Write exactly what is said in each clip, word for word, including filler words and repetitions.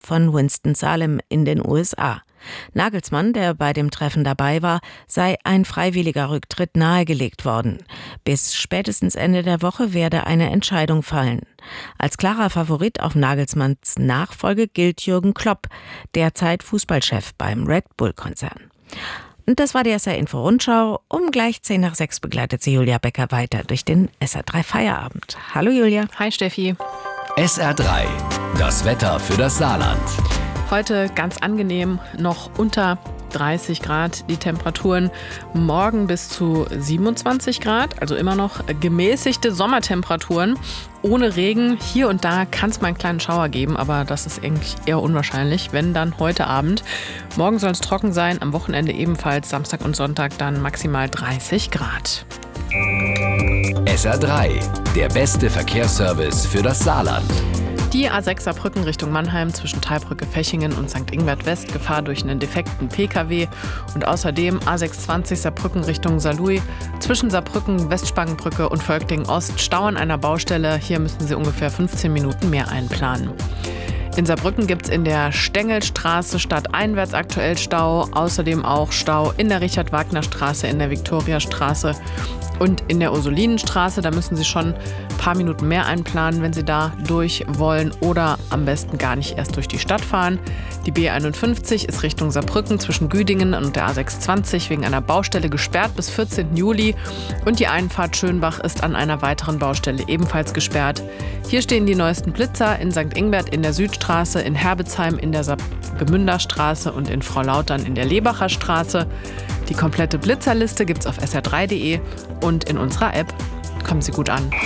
von Winston-Salem in den U S A. Nagelsmann, der bei dem Treffen dabei war, sei ein freiwilliger Rücktritt nahegelegt worden. Bis spätestens Ende der Woche werde eine Entscheidung fallen. Als klarer Favorit auf Nagelsmanns Nachfolge gilt Jürgen Klopp, derzeit Fußballchef beim Red Bull-Konzern. Und das war die S R Info Rundschau. Um gleich zehn nach sechs begleitet sie Julia Becker weiter durch den S R drei Feierabend. Hallo Julia. Hi Steffi. S R drei, das Wetter für das Saarland. Heute ganz angenehm, noch unter dreißig Grad die Temperaturen, morgen bis zu siebenundzwanzig Grad, also immer noch gemäßigte Sommertemperaturen, ohne Regen. Hier und da kann es mal einen kleinen Schauer geben, aber das ist eigentlich eher unwahrscheinlich, wenn dann heute Abend. Morgen soll es trocken sein, am Wochenende ebenfalls, Samstag und Sonntag dann maximal dreißig Grad. S R drei, der beste Verkehrsservice für das Saarland. Die A sechs Saarbrücken Richtung Mannheim zwischen Thalbrücke, Fechingen und Sankt Ingbert West, Gefahr durch einen defekten P K W. Und außerdem A sechshundertzwanzig Saarbrücken Richtung Saarlouis zwischen Saarbrücken, Westspangenbrücke und Völkling Ost Stau an einer Baustelle. Hier müssen Sie ungefähr fünfzehn Minuten mehr einplanen. In Saarbrücken gibt es in der Stengelstraße stadteinwärts aktuell Stau. Außerdem auch Stau in der Richard-Wagner-Straße, in der Viktoriastraße und in der Ursulinenstraße. Da müssen Sie schon ein paar Minuten mehr einplanen, wenn Sie da durch wollen oder am besten gar nicht erst durch die Stadt fahren. Die B einundfünfzig ist Richtung Saarbrücken zwischen Güdingen und der A sechshundertzwanzig wegen einer Baustelle gesperrt bis vierzehnten Juli. Und die Einfahrt Schönbach ist an einer weiteren Baustelle ebenfalls gesperrt. Hier stehen die neuesten Blitzer in Sankt Ingbert in der Südstraße, in Herbezheim in der Gemünderstraße und in Frau-Lautern in der Lebacher Straße. Die komplette Blitzerliste gibt's auf S R drei punkt de und in unserer App. Kommen Sie gut an.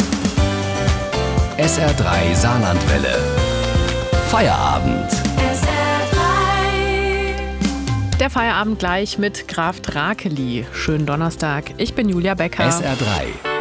S R drei Saarlandwelle. Feierabend. S R drei. Der Feierabend gleich mit Graf Drakeli. Schönen Donnerstag. Ich bin Julia Becker. S R drei.